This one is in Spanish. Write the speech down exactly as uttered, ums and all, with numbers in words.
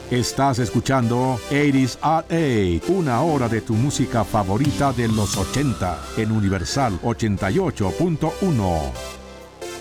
Estás escuchando ochenta at ocho, una hora de tu música favorita de los ochenta en Universal ochenta y ocho punto uno.